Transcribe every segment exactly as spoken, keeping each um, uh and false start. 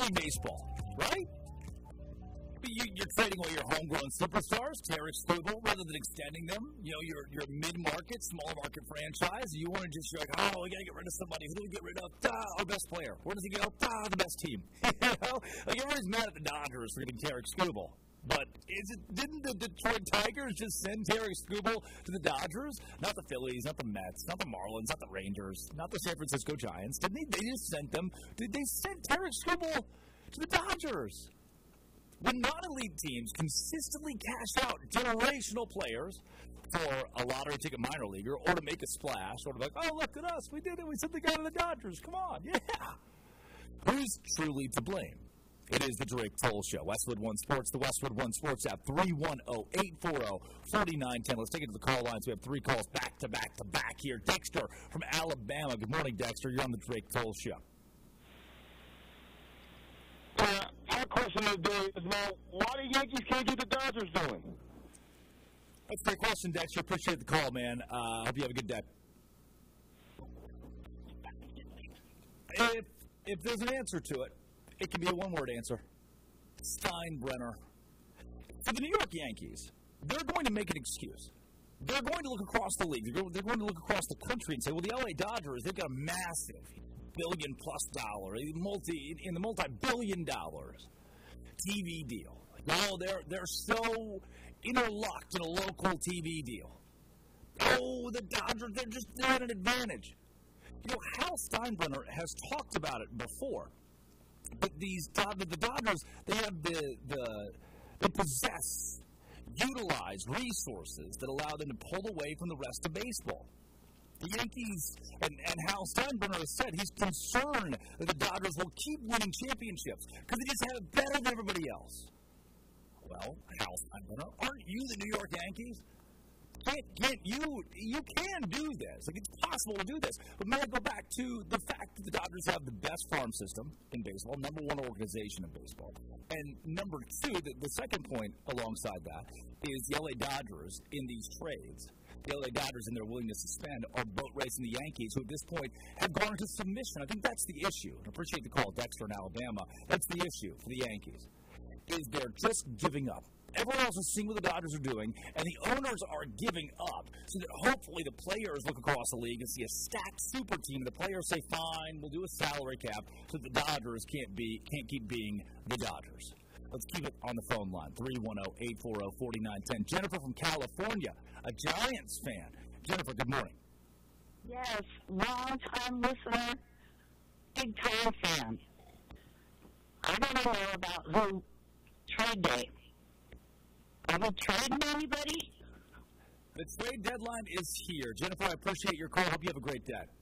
League Baseball, right? You, you're trading away your homegrown superstars, Tarek Skubal, rather than extending them. You know, your your mid-market, small-market franchise. You want to just, you're like, oh, we got to get rid of somebody. Who do we get rid of? Ah, our best player. Where does he go? Ah, the best team. you know? Like, everybody's mad at the Dodgers for getting Tarek Skubal. But is it, didn't the Detroit Tigers just send Tarek Skubal to the Dodgers? Not the Phillies, not the Mets, not the Marlins, not the Rangers, not the San Francisco Giants. Didn't they? They just sent them. Did they send Tarek Skubal to the Dodgers? When non-elite teams consistently cash out generational players for a lottery ticket minor leaguer or to make a splash, sort of like, oh, look at us, we did it, we sent the guy to the Dodgers, come on, yeah. Who's truly to blame? It is the Drake Toll Show. Westwood One Sports, the Westwood One Sports app, three one zero, eight four zero, four nine one zero. Let's take it to the call lines. We have three calls back to back to back here. Dexter from Alabama. Good morning, Dexter. You're on the Drake Toll Show. Uh, our question today is, now, why the Yankees can't get the Dodgers doing? That's a great question, Dexter. Appreciate the call, man. Uh, hope you have a good day. If, if there's an answer to it, it can be a one-word answer. Steinbrenner. For the New York Yankees, they're going to make an excuse. They're going to look across the league. They're going to look across the country and say, well, the L A Dodgers, they've got a massive billion-plus dollar, multi in the multi-billion dollars T V deal. No, they're they're so interlocked in a local T V deal. Oh, the Dodgers, they're just they're at an advantage. You know, Hal Steinbrenner has talked about it before. But these the Dodgers, they have the the they possess, utilize resources that allow them to pull away from the rest of baseball. The Yankees, and, and Hal Steinbrenner has said he's concerned that the Dodgers will keep winning championships because they just have it better than everybody else. Well, Hal Steinbrenner, aren't you the New York Yankees? Can't, can't you, you can do this. Like, it's possible to do this. But may I go back to the fact that the Dodgers have the best farm system in baseball, number one organization in baseball. And number two, the, the second point alongside that is the L A Dodgers in these trades. The L A Dodgers in their willingness to spend are boat racing the Yankees, who at this point have gone into submission. I think that's the issue. I appreciate the call, Dexter in Alabama. That's the issue for the Yankees, is they're just giving up. Everyone else is seeing what the Dodgers are doing, and the owners are giving up so that hopefully the players look across the league and see a stacked super team, and the players say, fine, we'll do a salary cap so that the Dodgers can't be can't keep being the Dodgers. Let's keep it on the phone line, three one zero, eight four zero, four nine one zero. Jennifer from California, a Giants fan. Jennifer, good morning. Yes, long-time listener, big-time fan. I want to know about who trade day. Are we trading anybody? The trade deadline is here. Jennifer, I appreciate your call. Hope you have a great day.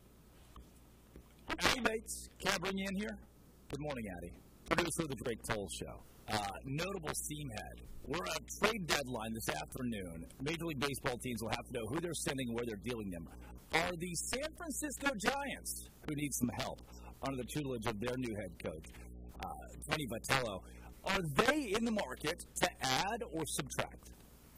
Addie Bates, can I bring you in here? Good morning, Addie. Producer of the Drake Toll Show. Uh, notable seam head. We're at trade deadline this afternoon. Major League Baseball teams will have to know who they're sending and where they're dealing them. Are the San Francisco Giants, who need some help under the tutelage of their new head coach, uh, Tony Vitello, are they in the market to add or subtract?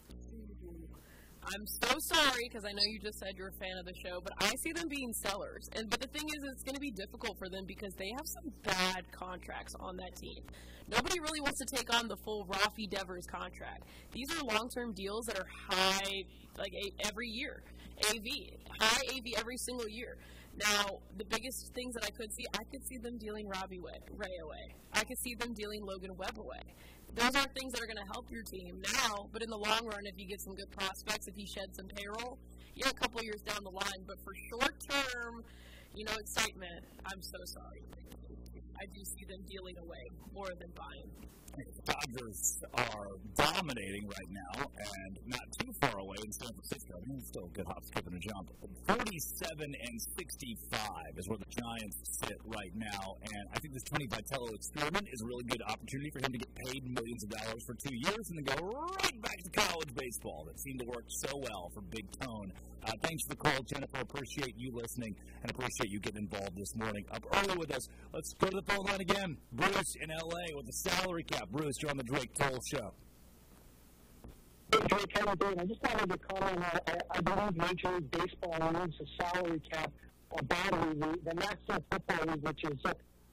I'm so sorry, because I know you just said you're a fan of the show, but I see them being sellers. And But the thing is, it's going to be difficult for them because they have some bad contracts on that team. Nobody really wants to take on the full Rafi Devers contract. These are long-term deals that are high, like a, every year, A V, high A V every single year. Now, the biggest things that I could see, I could see them dealing Robbie Ray away. I could see them dealing Logan Webb away. Those are things that are going to help your team now, but in the long run, if you get some good prospects, if you shed some payroll, you're a couple years down the line. But for short-term, you know, excitement, I'm so sorry. I do see them dealing away more than buying. The Dodgers are dominating right now and not too far away in San Francisco. I mean, it's still a good hop, skip, and a jump. forty-seven and sixty-five is where the Giants sit right now. And I think this Tony Vitello experiment is a really good opportunity for him to get paid millions of dollars for two years and then go right back to college baseball. That seemed to work so well for Big Tone. Uh, thanks for the call, Jennifer. Appreciate you listening and appreciate you getting involved this morning. Up early with us. Let's go to the phone line again. Bruce in L A with the salary cap. Bruce, you're on the Drake Toll Show. Drake, how are you doing? I just wanted to comment on, I, I believe Major League Baseball needs a salary cap, a battery league, the National Football League, which is uh,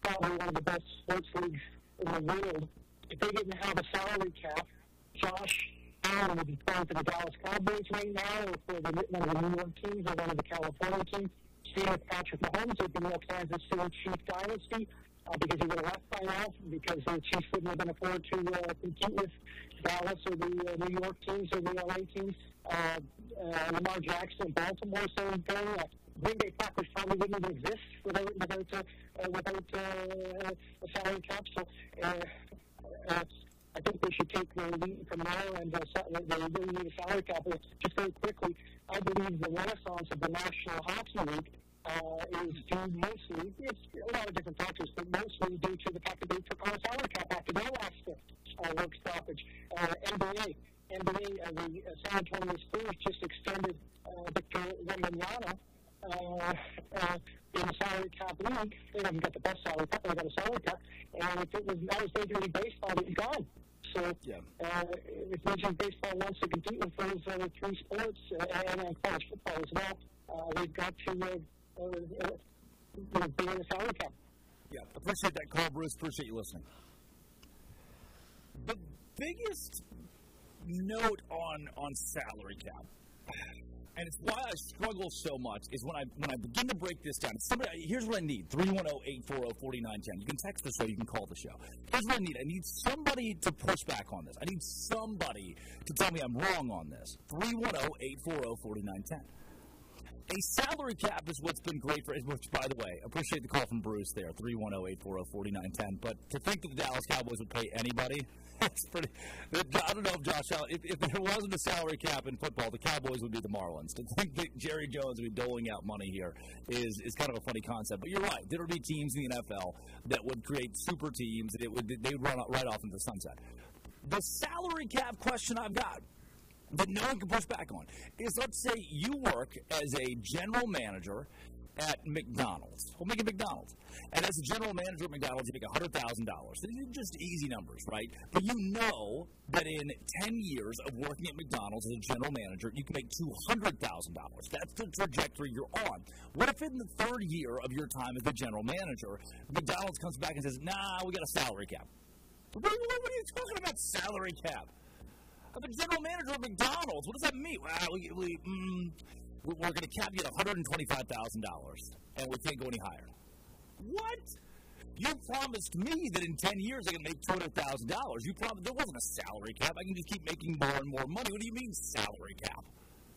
probably one of the best sports leagues in the world. If they didn't have a salary cap, Josh Allen would be playing for the Dallas Cowboys right now, or for the, one of the New York teams, or one of the California teams. Same with Patrick Mahomes, would be the Kansas City Chiefs dynasty, uh, because he would have left by now, because the Chiefs wouldn't have been afford to uh, compete with Dallas or the uh, New York teams or the L A teams. Uh, uh, Lamar Jackson, Baltimore, same thing. Uh, Green Bay Packers probably wouldn't even exist without without uh, uh, without uh, a salary cap. So uh, uh, I think they should take their lead from there, and uh, they really need a salary cap. Just very quickly, I believe the renaissance of the National Hockey League uh, is due mostly, it's a lot of different factors, but mostly due to the fact that they took on a salary cap after their last uh, work stoppage. Uh, N B A, N B A, uh, the uh, San Antonio Spurs just extended uh, Victor Wembanyama uh, uh, in the salary cap league. They haven't got the best salary cap, they got a salary cap, and if it was, that was Major League Baseball, it was gone. So, yeah. uh, if Major League Baseball wants to compete with those uh, three sports, uh, and uh, college football as well, uh, they've got to uh, uh, uh, be in the salary cap. Yeah, appreciate that call, Bruce. Appreciate you listening. The biggest note on, on salary cap, and it's why I struggle so much, is when I when I begin to break this down. Somebody, here's what I need: three one zero, eight four zero, four nine one zero. You can text the show, you can call the show. Here's what I need: I need somebody to push back on this. I need somebody to tell me I'm wrong on this. three one zero, eight four zero, four nine one zero. A salary cap is what's been great for, which, by the way, appreciate the call from Bruce there, three one zero, eight four zero, four nine one zero. But to think that the Dallas Cowboys would pay anybody, that's pretty, I don't know if Josh Allen, if, if there wasn't a salary cap in football, the Cowboys would be the Marlins. To think that Jerry Jones would be doling out money here is, is kind of a funny concept. But you're right, there would be teams in the N F L that would create super teams, and it would, they would run right off into the sunset. The salary cap question I've got that no one can push back on is, let's say you work as a general manager at McDonald's. We'll make it McDonald's. And as a general manager at McDonald's, you make one hundred thousand dollars. These are just easy numbers, right? But you know that in ten years of working at McDonald's as a general manager, you can make two hundred thousand dollars. That's the trajectory you're on. What if in the third year of your time as the general manager, McDonald's comes back and says, nah, we got a salary cap? What are you, what are you talking about, salary cap? I'm the general manager of McDonald's. What does that mean? Well, we, we, mm, we're going to cap you at one hundred twenty-five thousand dollars, and we can't go any higher. What? You promised me that in ten years I can make two hundred thousand dollars. You promised there wasn't a salary cap. I can just keep making more and more money. What do you mean salary cap?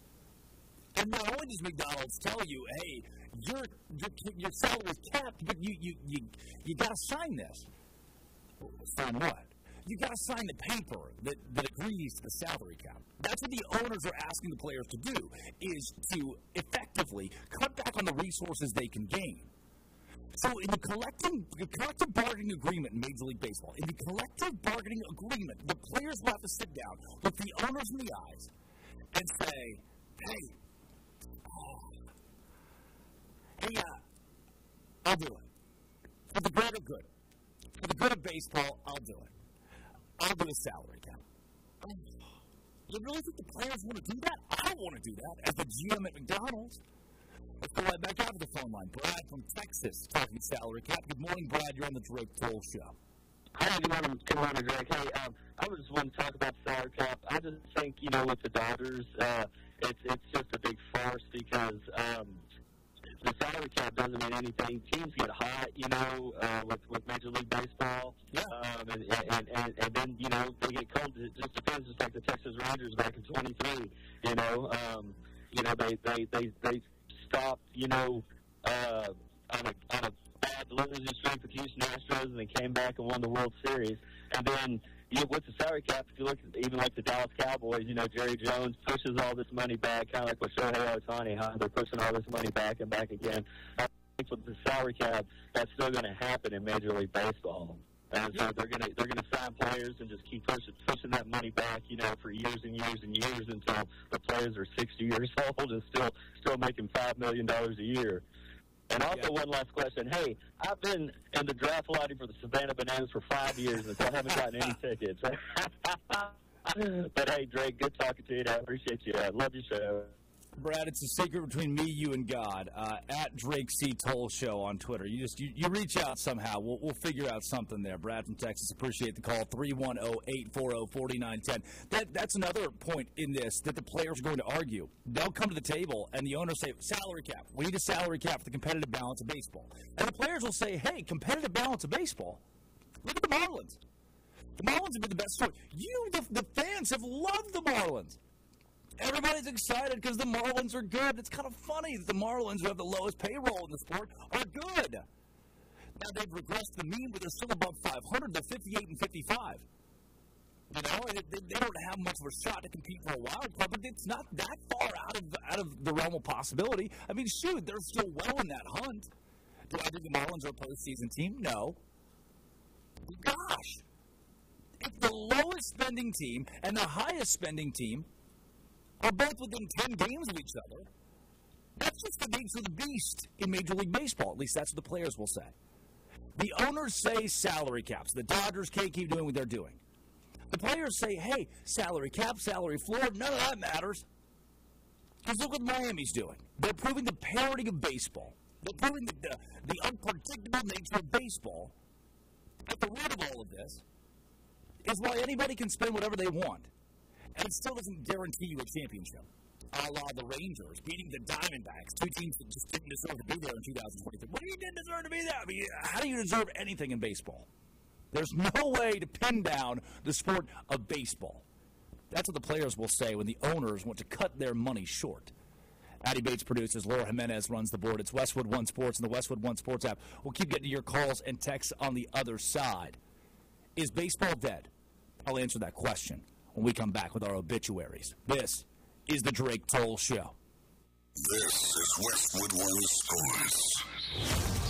And not only does McDonald's tell you, hey, your your, your salary is capped, but you you you, you got to sign this. Sign what? You got to sign the paper that, that agrees to the salary cap. That's what the owners are asking the players to do, is to effectively cut back on the resources they can gain. So in the collective, the collective bargaining agreement in Major League Baseball, in the collective bargaining agreement, the players will have to sit down, look the owners in the eyes, and say, hey, oh, hey, uh, I'll do it. For the greater good. For the good of baseball, I'll do it. I'll do a salary cap. You really think the players want to do that? I don't want to do that as the G M at McDonald's. Let's go right back out to the phone line. Brad from Texas talking salary cap. Good morning, Brad. You're on the Drake Cole Show. Hi, good morning, good morning, Drake. Hey, um, I was just wanting to talk about the salary cap. I just think, you know, with the Dodgers, uh, it's it's just a big farce because um, the salary cap doesn't mean anything. Teams get hot, you know, uh, with, with Major League Baseball. Yeah. Um, and, and, and, and then, you know, they get cold. It just depends, just like the Texas Rangers back in twenty-three, you know. Um, you know, they, they, they, they stopped, you know, uh, on, a, on a bad losing streak with Houston Astros, and they came back and won the World Series. And then, you know, with the salary cap, if you look at even like the Dallas Cowboys, you know, Jerry Jones pushes all this money back, kind of like with Shohei Ohtani, huh? They're pushing all this money back and back again. I think with the salary cap, that's still going to happen in Major League Baseball. And so they're going to they're going to sign players and just keep pushing pushing that money back, you know, for years and years and years until the players are sixty years old and still still making five million dollars a year. And also, yeah. One last question. Hey, I've been in the draft lottery for the Savannah Bananas for five years, and so I haven't gotten any tickets. But, hey, Drake, good talking to you. I appreciate you. I love your show. Brad, it's a secret between me, you, and God. Uh, at Drake C. Toll Show on Twitter. You just you, you reach out somehow. We'll, we'll figure out something there. Brad from Texas, appreciate the call. three one zero, eight four zero, four nine one zero. That, that's another point in this that the players are going to argue. They'll come to the table, and the owners say, salary cap. We need a salary cap for the competitive balance of baseball. And the players will say, hey, competitive balance of baseball? Look at the Marlins. The Marlins have been the best story. You, the, the fans, have loved the Marlins. Everybody's excited because the Marlins are good. It's kind of funny that the Marlins, who have the lowest payroll in the sport, are good. Now, they've regressed the mean, but they're still above five hundred. They're fifty-eight and fifty-five. You know, they, they don't have much of a shot to compete for a wild card, but it's not that far out of, out of the realm of possibility. I mean, shoot, they're still well in that hunt. Do I think the Marlins are a postseason team? No. Gosh. If the lowest spending team and the highest spending team are both within ten games of each other, that's just the nature of the beast in Major League Baseball. At least that's what the players will say. The owners say salary caps. The Dodgers can't keep doing what they're doing. The players say, hey, salary cap, salary floor, none of that matters. Because look what Miami's doing. They're proving the parity of baseball. They're proving the, the, the unpredictable nature of baseball. At the root of all of this is why anybody can spend whatever they want. And it still doesn't guarantee you a championship. A la the Rangers beating the Diamondbacks, two teams that just didn't deserve to be there in two thousand twenty-three. What do you didn't deserve to be there? I mean, how do you deserve anything in baseball? There's no way to pin down the sport of baseball. That's what the players will say when the owners want to cut their money short. Addie Bates produces. Laura Jimenez runs the board. It's Westwood One Sports and the Westwood One Sports app. We'll keep getting to your calls and texts on the other side. Is baseball dead? I'll answer that question when we come back with our obituaries. This is the Drake Toll Show. This is Westwood One Sports.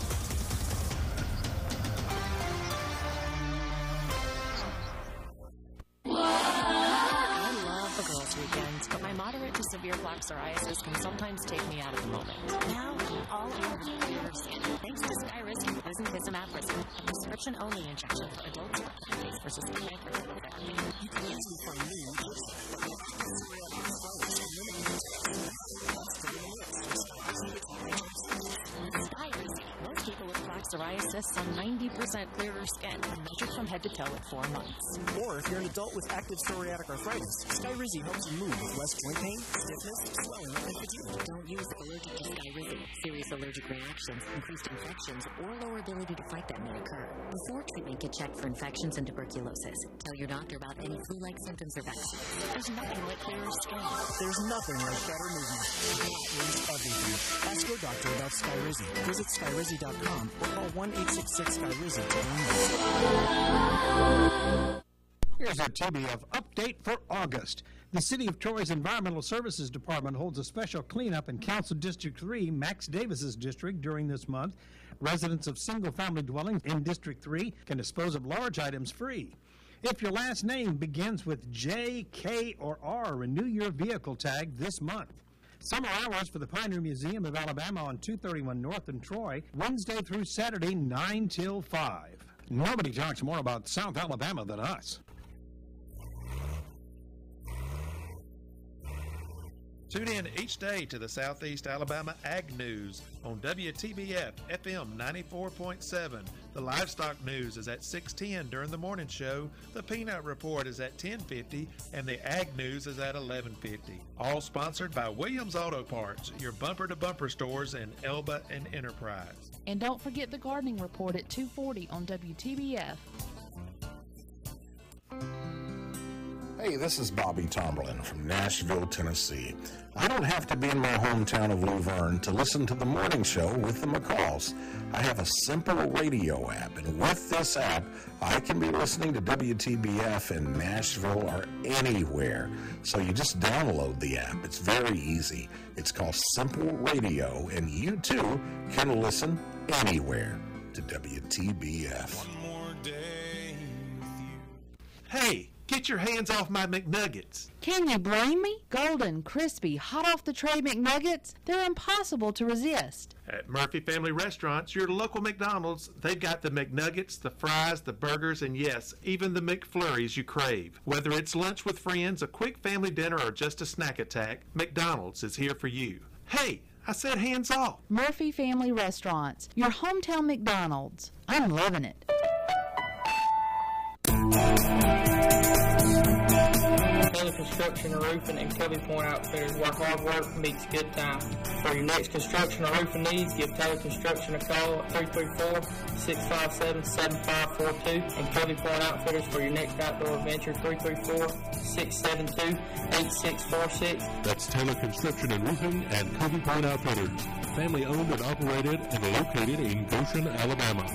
Weekends, but my moderate to severe plaque psoriasis can sometimes take me out of the moment. Now, all in with clear skin. Thanks to Skyrizi Risankizumab Risin, a prescription-only injection for adults with plaque versus microtherapy. You can easily find me Skyrizi. Most people with plaque psoriasis saw ninety percent clearer skin, measured from head to toe at four months. Or if you're an adult with active psoriatic arthritis, Skyrizi helps you move with less joint pain, stiffness, swelling, and fatigue. Don't use if allergic to Skyrizi. Serious allergic reactions, increased infections, or lower ability to fight them may occur. Before treatment, get checked for infections and tuberculosis. Tell your doctor about any flu-like symptoms or vaccines. There's nothing like clearer skin. There's nothing like better movement. That means everything. Ask your doctor about Skyrizi. Visit Skyrizi dot com or call one eight six six Skyrizi to learn more. Here's our T B F update for August. The City of Troy's Environmental Services Department holds a special cleanup in Council District three, Max Davis's district, during this month. Residents of single-family dwellings in District three can dispose of large items free. If your last name begins with J, K, or R, renew your vehicle tag this month. Summer hours for the Pioneer Museum of Alabama on two thirty-one North in Troy, Wednesday through Saturday, nine till five. Nobody talks more about South Alabama than us. Tune in each day to the Southeast Alabama Ag News on W T B F F M ninety-four point seven. The Livestock News is at six ten during the morning show. The Peanut Report is at ten fifty, and the Ag News is at eleven fifty. All sponsored by Williams Auto Parts, your bumper-to-bumper stores in Elba and Enterprise. And don't forget the Gardening Report at two forty on W T B F. Hey, this is Bobby Tomberlin from Nashville, Tennessee. I don't have to be in my hometown of Luverne to listen to the morning show with the McCalls. I have a simple radio app, and with this app, I can be listening to W T B F in Nashville or anywhere. So you just download the app. It's very easy. It's called Simple Radio, and you too can listen anywhere to W T B F. Hey, Get your hands off my McNuggets. Can you blame me? Golden, crispy, hot off the tray McNuggets, they're impossible to resist. At Murphy Family Restaurants, your local McDonald's, they've got the McNuggets, the fries, the burgers, and yes, even the McFlurries you crave. Whether it's lunch with friends, a quick family dinner, or just a snack attack, McDonald's is here for you. Hey, I said hands off. Murphy Family Restaurants, your hometown McDonald's. I'm loving it. Taylor Construction and Roofing and Covey Point Outfitters, where hard work meets good time. For your next construction or roofing needs, give Taylor Construction a call at three three four, six five seven, seven five four two. And Covey Point Outfitters for your next outdoor adventure, three three four, six seven two, eight six four six. That's Taylor Construction and Roofing and Covey Point Outfitters. Family owned and operated and located in Goshen, Alabama.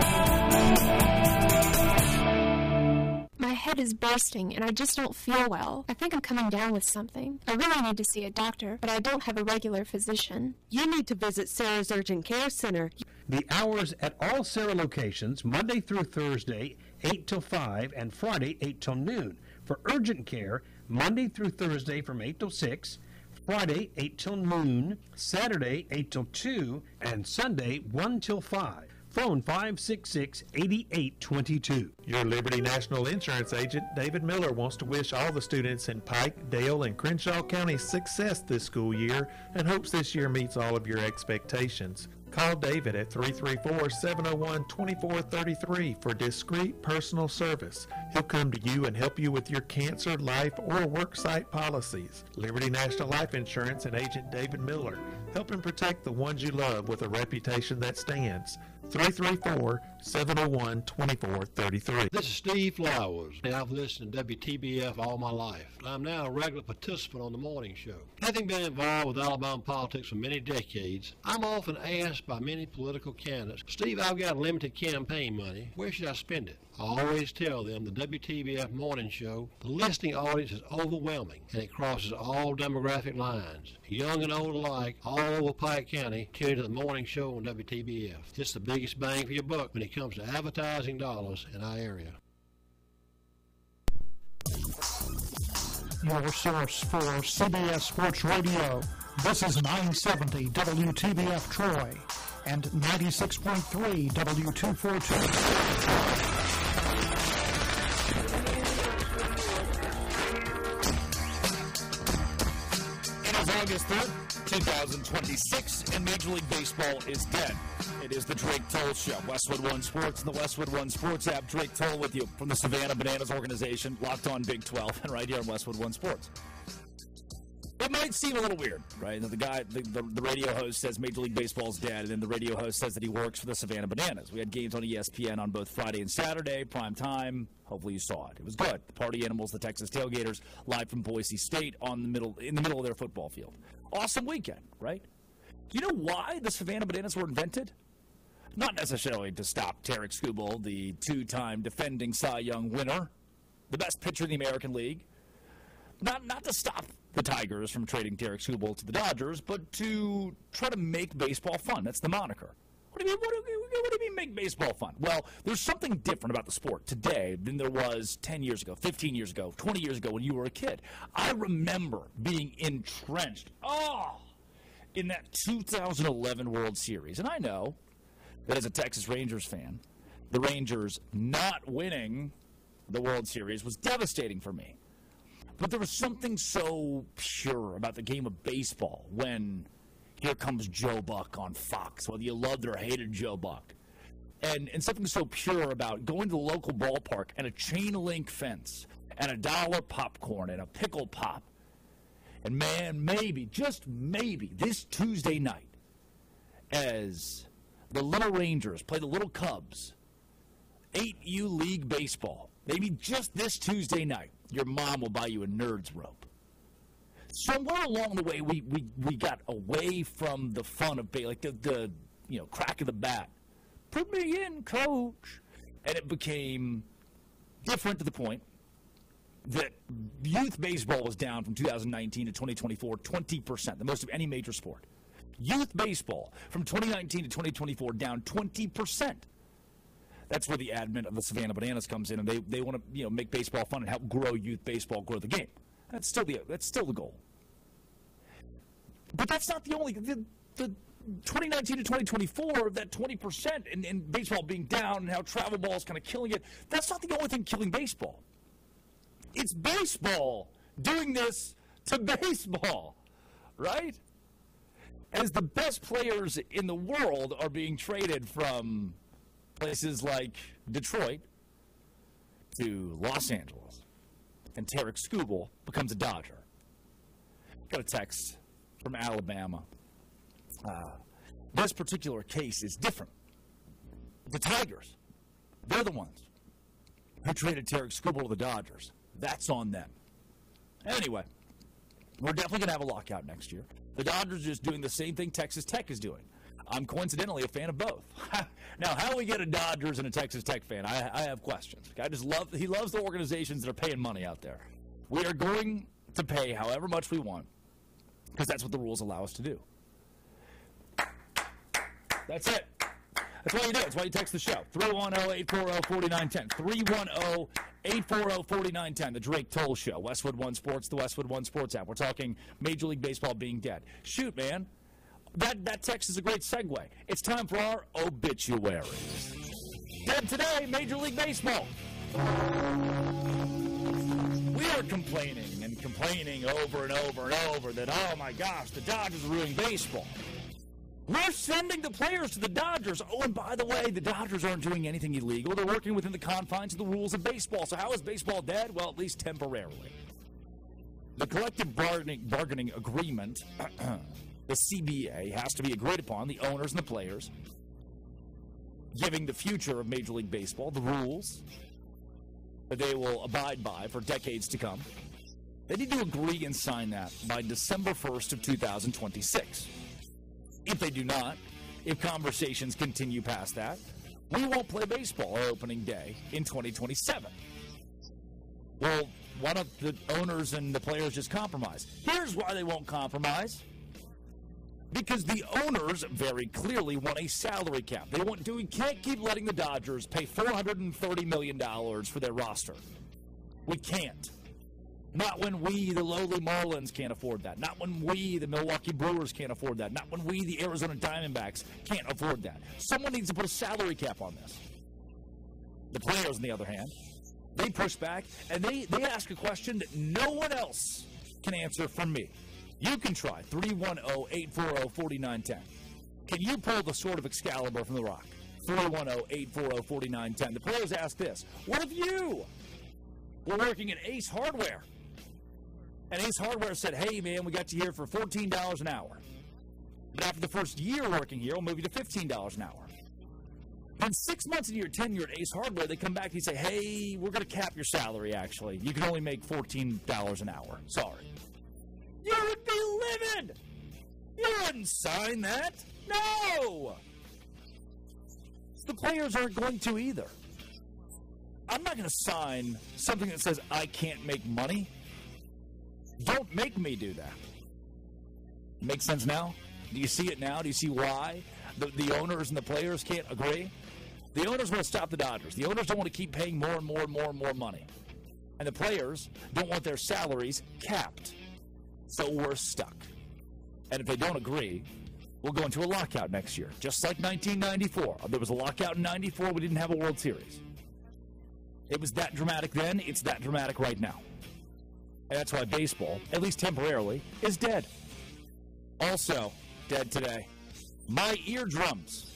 My head is bursting and I just don't feel well. I think I'm coming down with something. I really need to see a doctor, but I don't have a regular physician. You need to visit Sarah's Urgent Care Center. The hours at all Sarah locations, Monday through Thursday, eight till five, and Friday, eight till noon. For urgent care, Monday through Thursday from eight till six, Friday, eight till noon, Saturday, eight till two, and Sunday, one till five. Phone five six six, eight eight two two. Your Liberty National Insurance agent, David Miller, wants to wish all the students in Pike, Dale, and Crenshaw counties success this school year and hopes this year meets all of your expectations. Call David at three three four, seven oh one, two four three three for discreet personal service. He'll come to you and help you with your cancer, life, or worksite policies. Liberty National Life Insurance and agent David Miller, helping protect the ones you love with a reputation that stands. three three four, seven oh one, two four three three. This is Steve Flowers, and I've listened to W T B F all my life. I'm now a regular participant on the morning show. Having been involved with Alabama politics for many decades, I'm often asked by many political candidates, Steve, I've got limited campaign money. Where should I spend it? I always tell them the W T B F morning show, the listening audience is overwhelming, and it crosses all demographic lines. Young and old alike, all over Pike County, tune to the morning show on W T B F. It's the biggest bang for your buck when it comes to advertising dollars in our area. Your source for C B S Sports Radio. This is nine seventy W T B F Troy and ninety-six point three W two forty-two. August third, two thousand twenty-six, and Major League Baseball is dead. It is the Drake Toll Show. Westwood One Sports and the Westwood One Sports app. Drake Toll with you from the Savannah Bananas organization, locked on Big twelve, and right here on Westwood One Sports. It might seem a little weird, right? The guy, the, the, the radio host says Major League Baseball is dead, and then the radio host says that he works for the Savannah Bananas. We had games on E S P N on both Friday and Saturday, prime time. Hopefully you saw it. It was good. The Party Animals, the Texas Tailgaters, live from Boise State on the middle in the middle of their football field. Awesome weekend, right? Do you know why the Savannah Bananas were invented? Not necessarily to stop Tarek Skubal, the two-time defending Cy Young winner, the best pitcher in the American League. Not not to stop the Tigers from trading Tarek Skubal to the Dodgers, but to try to make baseball fun. That's the moniker. What do you mean, what do you, what do you mean make baseball fun? Well, there's something different about the sport today than there was ten years ago, fifteen years ago, twenty years ago when you were a kid. I remember being entrenched, oh, in that two thousand eleven World Series. And I know that as a Texas Rangers fan, the Rangers not winning the World Series was devastating for me. But there was something so pure about the game of baseball when here comes Joe Buck on Fox, whether you loved or hated Joe Buck. And, and something so pure about going to the local ballpark and a chain-link fence and a dollar popcorn and a pickle pop. And, man, maybe, just maybe, this Tuesday night, as the Little Rangers play the Little Cubs, eight U League Baseball, maybe just this Tuesday night, your mom will buy you a Nerds rope. Somewhere along the way, we, we, we got away from the fun of, like, the, the, you know, crack of the bat. Put me in, coach. And it became different to the point that youth baseball was down from two thousand nineteen to twenty twenty-four, twenty percent, the most of any major sport. Youth baseball from twenty nineteen to twenty twenty-four down twenty percent. That's where the advent of the Savannah Bananas comes in, and they, they want to you know make baseball fun and help grow youth baseball, grow the game. That's still the that's still the goal. But that's not the only the, the twenty nineteen to twenty twenty-four, that twenty percent in, in baseball being down and how travel ball is kind of killing it. That's not the only thing killing baseball. It's baseball doing this to baseball, right? As the best players in the world are being traded from places like Detroit to Los Angeles, and Tarek Skubal becomes a Dodger. Got a text from Alabama. Uh, this particular case is different. The Tigers, they're the ones who traded Tarek Skubal to the Dodgers. That's on them. Anyway, we're definitely going to have a lockout next year. The Dodgers are just doing the same thing Texas Tech is doing. I'm coincidentally a fan of both. Now, how we get a Dodgers and a Texas Tech fan, I, I have questions. I just love, he loves the organizations that are paying money out there. We are going to pay however much we want, because that's what the rules allow us to do. That's it. That's why you do it. That's why you text the show. three one zero, eight four zero, four nine one zero. three one zero, eight four zero, four nine one zero. The Drake Toll Show. Westwood One Sports, the Westwood One Sports app. We're talking Major League Baseball being dead. Shoot, man. That, that text is a great segue. It's time for our obituaries. Dead today, Major League Baseball. We are complaining and complaining over and over and over that, oh my gosh, the Dodgers are ruining baseball. We're sending the players to the Dodgers. Oh, and by the way, the Dodgers aren't doing anything illegal. They're working within the confines of the rules of baseball. So how is baseball dead? Well, at least temporarily. The collective bargaining, bargaining agreement, the C B A, has to be agreed upon, the owners and the players, giving the future of Major League Baseball, the rules that they will abide by for decades to come. They need to agree and sign that by December first of two thousand twenty-six. If they do not, if conversations continue past that, we won't play baseball on opening day in twenty twenty-seven. Well, why don't the owners and the players just compromise? Here's why they won't compromise. Because the owners very clearly want a salary cap. They want to, we can't keep letting the Dodgers pay four hundred thirty million dollars for their roster. We can't. Not when we, the lowly Marlins, can't afford that. Not when we, the Milwaukee Brewers, can't afford that. Not when we, the Arizona Diamondbacks, can't afford that. Someone needs to put a salary cap on this. The players, on the other hand, they push back, and they, they ask a question that no one else can answer from me. You can try. three one zero, eight four zero, four nine one zero. Can you pull the sword of Excalibur from the rock? three one zero, eight four zero, four nine one zero. The players ask this. What if you were working at Ace Hardware? And Ace Hardware said, hey, man, we got you here for fourteen dollars an hour. But after the first year working here, we'll move you to fifteen dollars an hour. And six months into your tenure at Ace Hardware, they come back and say, hey, we're going to cap your salary, actually. You can only make fourteen dollars an hour. Sorry. You would be livid. You wouldn't sign that. No. The players aren't going to either. I'm not going to sign something that says I can't make money. Don't make me do that. Make sense now? Do you see it now? Do you see why the, the owners and the players can't agree? The owners want to stop the Dodgers. The owners don't want to keep paying more and more and more and more money. And the players don't want their salaries capped. So we're stuck. And if they don't agree, we'll go into a lockout next year. Just like nineteen ninety-four. There was a lockout in ninety-four. We didn't have a World Series. It was that dramatic then. It's that dramatic right now. And that's why baseball, at least temporarily, is dead. Also, dead today, my eardrums.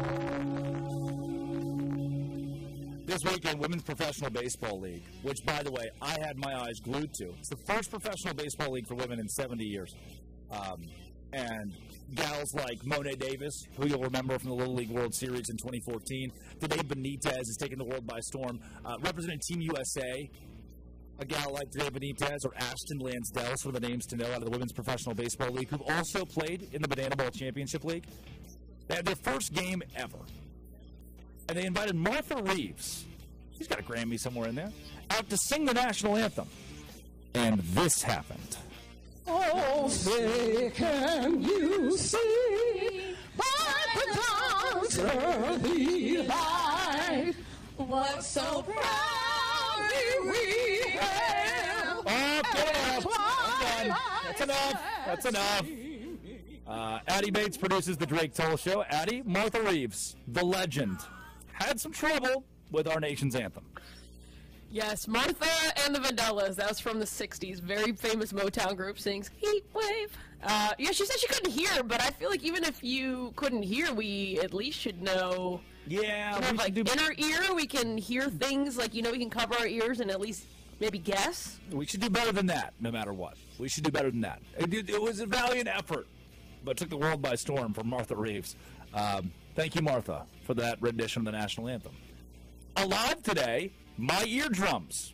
This weekend, Women's Professional Baseball League, which, by the way, I had my eyes glued to. It's the first professional baseball league for women in seventy years. Um, and gals like Monet Davis, who you'll remember from the Little League World Series in twenty fourteen. Today, Benitez has taken the world by storm. Uh, representing Team U S A, a gal like Today Benitez or Ashton Lansdell, some of the names to know out of the Women's Professional Baseball League, who've also played in the Banana Ball Championship League. They had their first game ever. And they invited Martha Reeves, she's got a Grammy somewhere in there, out to sing the national anthem. And this happened. Oh, say, can you see by the dawn's early light right. What so proudly we hailed. Oh, get enough. I'm done. That's enough. That's enough. Uh, Addie Bates produces the Drake Toll Show. Addie, Martha Reeves, the legend, had some trouble with our nation's anthem. Yes, Martha and the Vandellas. That was from the sixties. Very famous Motown group sings Heat Wave. Uh, yeah, she said she couldn't hear, but I feel like even if you couldn't hear, we at least should know. Yeah, we have, like, do... inner ear. We can hear things like, you know, we can cover our ears and at least maybe guess. We should do better than that, no matter what. We should do better than that. It, it, it was a valiant effort, but took the world by storm from Martha Reeves. Um, thank you, Martha, for that rendition of the national anthem. Alive today, my eardrums.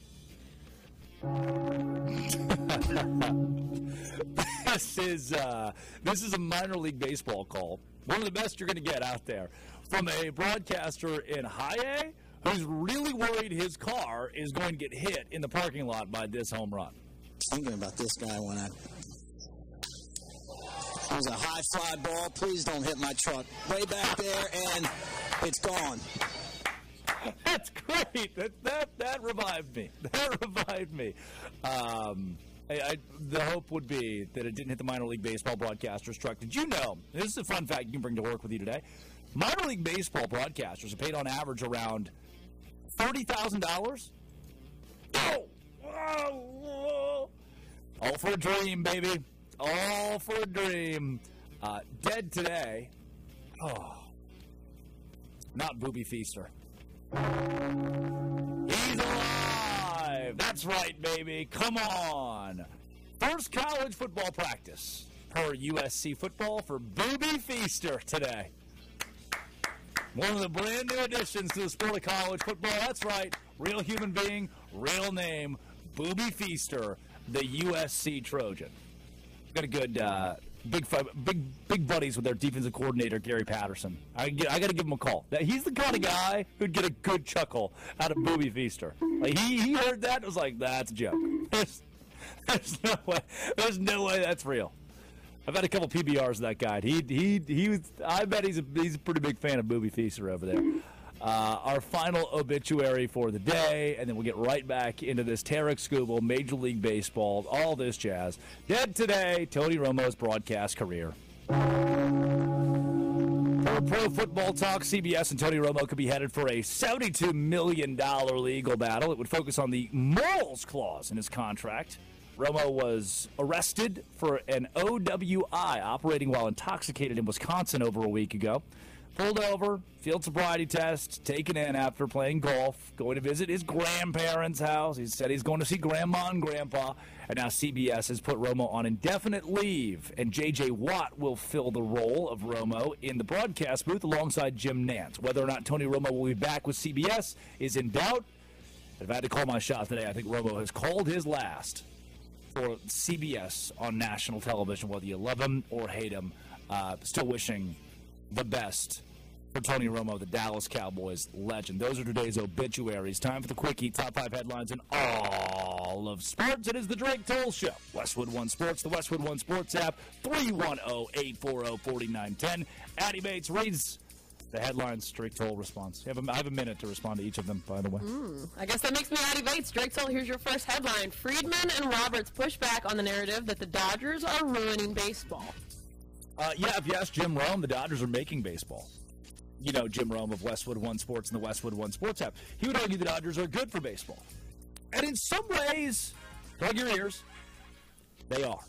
this is uh, this is a minor league baseball call. One of the best you're going to get out there from a broadcaster in high A who's really worried his car is going to get hit in the parking lot by this home run. Thinking about this guy when I. It was a high fly ball. Please don't hit my truck. Way back there, and it's gone. That's great. That that that revived me. That revived me. Um, I, I, the hope would be that it didn't hit the minor league baseball broadcaster's truck. Did you know? This is a fun fact you can bring to work with you today. Minor league baseball broadcasters are paid on average around thirty thousand dollars. Oh, oh, all for a dream, baby. All for a dream. Uh, dead today. Oh, not Booby Feaster. He's alive! That's right, baby. Come on. First college football practice per U S C football for Booby Feaster today. One of the brand new additions to the sport of college football. That's right. Real human being, real name, Booby Feaster, the U S C Trojan. Got a good... Uh, Big, big, big buddies with their defensive coordinator, Gary Patterson. I, get, I got to give him a call. He's the kind of guy who'd get a good chuckle out of Booby Feaster. Like he, he heard that and was like, "That's a joke. There's, there's no way. There's no way that's real." I've had a couple P B Rs of that guy. He, he, he was. I bet he's a, he's a pretty big fan of Booby Feaster over there. Uh, our final obituary for the day, and then we'll get right back into this Tarek Skubal, Major League Baseball, all this jazz. Dead today, Tony Romo's broadcast career. For Pro Football Talk, C B S and Tony Romo could be headed for a seventy-two million dollars legal battle. It would focus on the morals clause in his contract. Romo was arrested for an O W I, operating while intoxicated in Wisconsin over a week ago. Pulled over, field sobriety test, taken in after playing golf, going to visit his grandparents' house. He said he's going to see Grandma and Grandpa. And now C B S has put Romo on indefinite leave. And J J. Watt will fill the role of Romo in the broadcast booth alongside Jim Nantz. Whether or not Tony Romo will be back with C B S is in doubt. If I had to call my shot today, I think Romo has called his last for C B S on national television, whether you love him or hate him. Uh, still wishing the best for Tony Romo, the Dallas Cowboys legend. Those are today's obituaries. Time for the Quickie, top five headlines in all of sports. It is the Drake Toll Show. Westwood One Sports, the Westwood One Sports app, three one zero, eight four zero, four nine one zero. Addie Bates reads the headlines, Drake Toll response. You have a, I have a minute to respond to each of them, by the way. Mm, I guess that makes me Addie Bates. Drake Toll, here's your first headline. Friedman and Roberts push back on the narrative that the Dodgers are ruining baseball. Uh, yeah, if you ask Jim Rome, the Dodgers are making baseball. You know Jim Rome of Westwood One Sports and the Westwood One Sports app. He would argue the Dodgers are good for baseball. And in some ways, plug your ears, they are.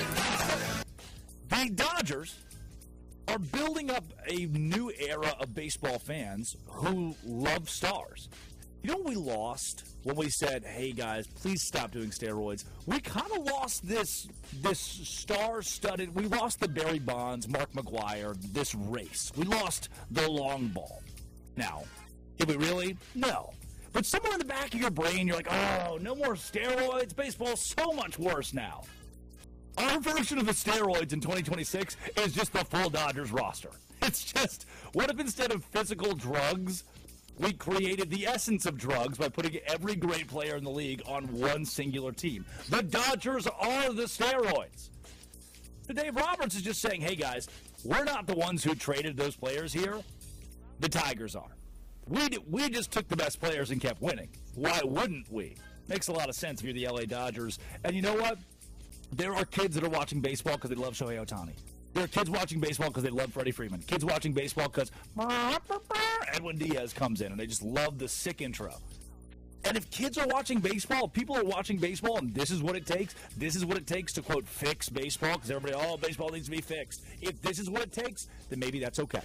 The Dodgers are building up a new era of baseball fans who love stars. You know what we lost when we said, hey, guys, please stop doing steroids? We kind of lost this this star-studded, we lost the Barry Bonds, Mark McGwire, this race. We lost the long ball. Now, did we really? No. But somewhere in the back of your brain, you're like, oh, no more steroids. Baseball's so much worse now. Our version of the steroids in twenty twenty-six is just the full Dodgers roster. It's just, what if instead of physical drugs, we created the essence of drugs by putting every great player in the league on one singular team? The Dodgers are the steroids. So Dave Roberts is just saying, hey, guys, we're not the ones who traded those players here. The Tigers are. We, d- we just took the best players and kept winning. Why wouldn't we? Makes a lot of sense if you're the L A Dodgers. And you know what? There are kids that are watching baseball because they love Shohei Ohtani. There are kids watching baseball because they love Freddie Freeman. Kids watching baseball because Edwin Diaz comes in and they just love the sick intro. And if kids are watching baseball, people are watching baseball, and this is what it takes. This is what it takes to, quote, fix baseball, because everybody, oh, baseball needs to be fixed. If this is what it takes, then maybe that's okay.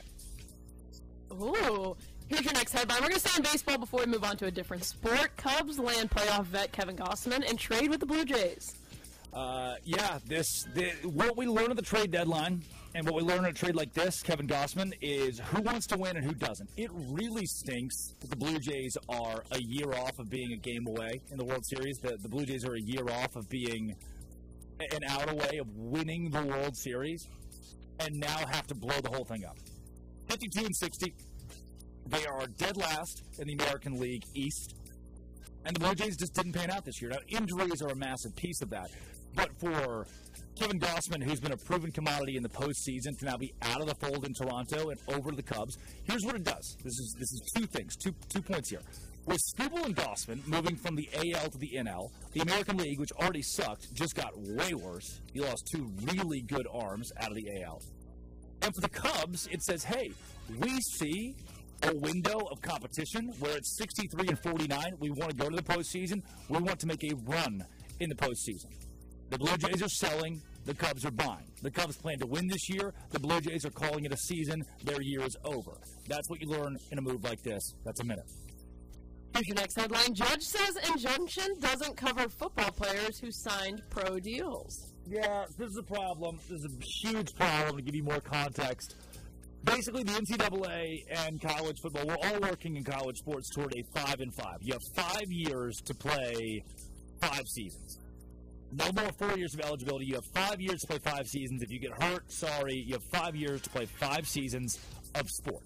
Ooh. Here's your next headline. We're going to stay in baseball before we move on to a different sport. Cubs land playoff vet Kevin Gausman and trade with the Blue Jays. Uh, yeah, this the, what we learn at the trade deadline and what we learn at a trade like this, Kevin Gausman, is who wants to win and who doesn't. It really stinks that the Blue Jays are a year off of being a game away in the World Series. The, the Blue Jays are a year off of being an out away of winning the World Series and now have to blow the whole thing up. fifty-two and sixty. They are dead last in the American League East. And the Blue Jays just didn't pan out this year. Now, injuries are a massive piece of that. But for Kevin Gausman, who's been a proven commodity in the postseason, to now be out of the fold in Toronto and over to the Cubs, here's what it does. This is this is two things, two two points here. With Skubal and Gausman moving from the A L to the N L, the American League, which already sucked, just got way worse. You lost two really good arms out of the A L. And for the Cubs, it says, hey, we see a window of competition where it's sixty-three and forty-nine. We want to go to the postseason. We want to make a run in the postseason. The Blue Jays are selling. The Cubs are buying. The Cubs plan to win this year. The Blue Jays are calling it a season. Their year is over. That's what you learn in a move like this. That's a minute. Here's your next headline. Judge says injunction doesn't cover football players who signed pro deals. Yeah, this is a problem. This is a huge problem to give you more context. Basically, the N C double A and college football, we're all working in college sports toward a five and five. You have five years to play five seasons. No more four years of eligibility. You have five years to play five seasons. If you get hurt, sorry, you have five years to play five seasons of sport.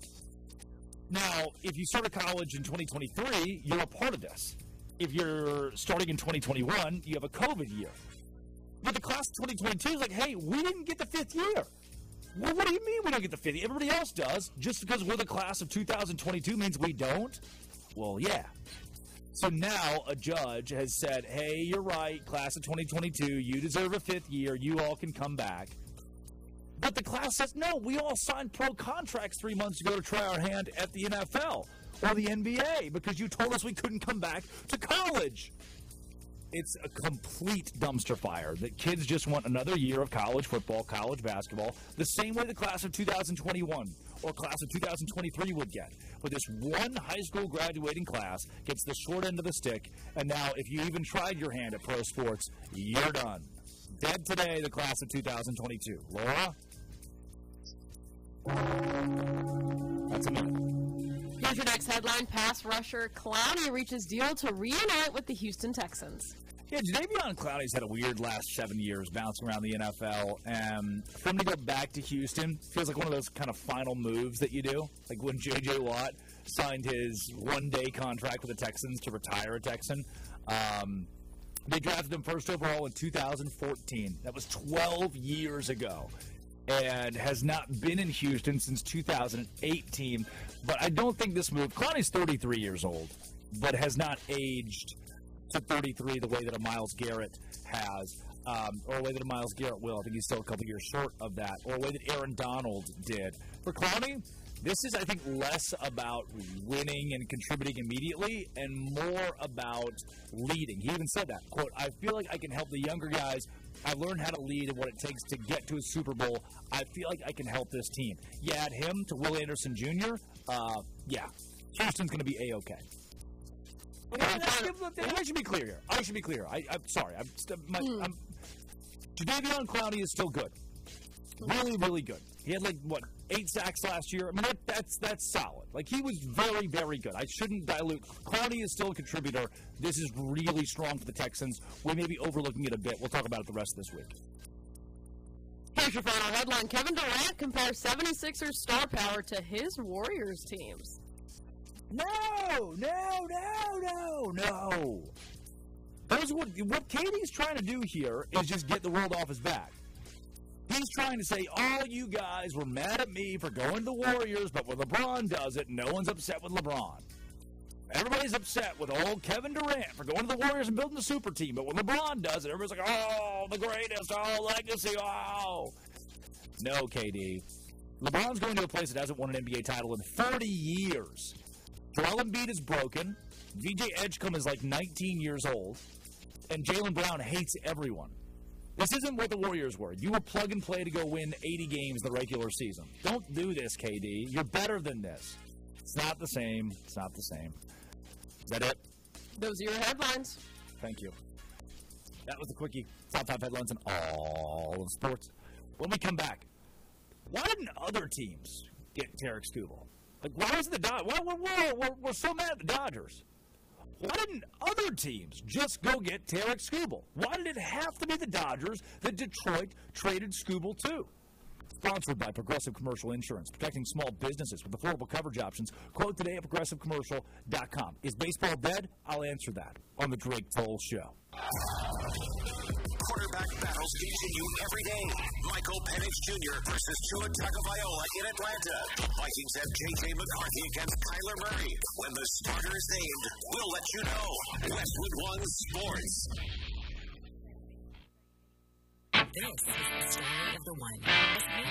Now, if you start a college in twenty twenty-three, you're a part of this. If you're starting in twenty twenty-one, you have a COVID year. But the class of twenty twenty-two is like, hey, we didn't get the fifth year. Well, what do you mean we don't get the fifth year? Everybody else does. Just because we're the class of two thousand twenty-two means we don't? Well, yeah. So now a judge has said, hey, you're right, class of twenty twenty-two, you deserve a fifth year, you all can come back. But the class says, no, we all signed pro contracts three months ago to try our hand at the N F L or the N B A because you told us we couldn't come back to college. It's a complete dumpster fire that kids just want another year of college football, college basketball, the same way the class of two thousand twenty-one or class of two thousand twenty-three would get. But this one high school graduating class gets the short end of the stick, and now if you even tried your hand at pro sports, you're done. Dead today, the class of two thousand twenty-two. Laura? That's a minute. Here's your next headline. Pass rusher Clowney reaches deal to reunite with the Houston Texans. Yeah, Jadeveon Clowney's had a weird last seven years bouncing around the N F L. And for him to go back to Houston feels like one of those kind of final moves that you do. Like when J J. Watt signed his one-day contract with the Texans to retire a Texan. Um, they drafted him first overall in two thousand fourteen. That was twelve years ago. And has not been in Houston since two thousand eighteen. But I don't think this move, Clowney's thirty-three years old, but has not aged to thirty-three the way that a Myles Garrett has, um, or the way that a Myles Garrett will. I think he's still a couple years short of that, or the way that Aaron Donald did. For Clowney, this is, I think, less about winning and contributing immediately and more about leading. He even said that, quote, I feel like I can help the younger guys. I learned how to lead and what it takes to get to a Super Bowl. I feel like I can help this team. You add him to Will Anderson Junior, uh, yeah, Houston's going to be A-okay. I should be clear here. I should be clear. I, I'm sorry. I'm, my, mm. I'm, Jadeveon Clowney is still good. Really, really good. He had, like, what, eight sacks last year? I mean, that, that's that's solid. Like, he was very, very good. I shouldn't dilute. Clowney is still a contributor. This is really strong for the Texans. We may be overlooking it a bit. We'll talk about it the rest of this week. Here's your final headline. Kevin Durant compares seventy-sixers star power to his Warriors teams. No, no, no, no, no. Those what, what K D's trying to do here is just get the world off his back. He's trying to say, all you guys were mad at me for going to the Warriors, but when LeBron does it, no one's upset with LeBron. Everybody's upset with old Kevin Durant for going to the Warriors and building the super team. But when LeBron does it, everybody's like, oh, the greatest, oh, legacy, oh. No, K D. LeBron's going to a place that hasn't won an N B A title in thirty years. Joel Embiid is broken. V J Edgecombe is like nineteen years old. And Jaylen Brown hates everyone. This isn't what the Warriors were. You were plug and play to go win eighty games the regular season. Don't do this, K D. You're better than this. It's not the same. It's not the same. Is that it? Those are your headlines. Thank you. That was the quickie. Top five headlines in all of sports. When we come back, why didn't other teams get Tarek Skubal? Like, why wasn't the Dodgers? Why, we're, we're, we're so mad at the Dodgers. Why didn't other teams just go get Tarek Skubal? Why did it have to be the Dodgers that Detroit traded Skubal to? Sponsored by Progressive Commercial Insurance, protecting small businesses with affordable coverage options. Quote today at progressive commercial dot com. Is baseball dead? I'll answer that on the Drake Toll Show. Quarterback battles continue every day. Michael Penix Junior versus Tua Tagovailoa in Atlanta. Vikings have J J McCarthy against Kyler Murray. When the starter is named, we'll let you know. Westwood One Sports. This is the story of the one.